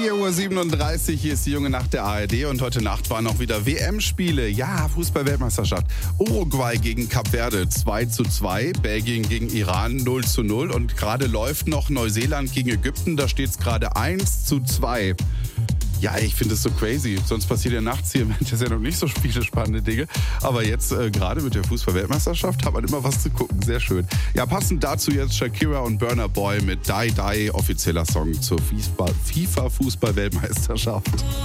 4:37 Uhr, hier ist die junge Nacht der ARD und heute Nacht waren auch wieder WM-Spiele. Ja, Fußball-Weltmeisterschaft. Uruguay gegen Kap Verde 2:2, Belgien gegen Iran 0:0 und gerade läuft noch Neuseeland gegen Ägypten, da steht es gerade 1:2. Ja, ich finde es so crazy. Sonst passiert ja nachts hier im Sendung nicht so viele spannende Dinge. Aber jetzt gerade mit der Fußball-Weltmeisterschaft hat man immer was zu gucken. Sehr schön. Ja, passend dazu jetzt Shakira und Burna Boy mit Die Die, offizieller Song zur FIFA-Fußball-Weltmeisterschaft.